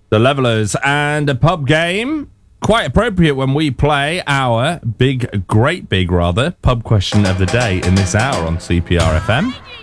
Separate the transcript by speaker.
Speaker 1: The Levelers and a pub game. Quite appropriate when we play our great big pub question of the day in this hour on CPR FM.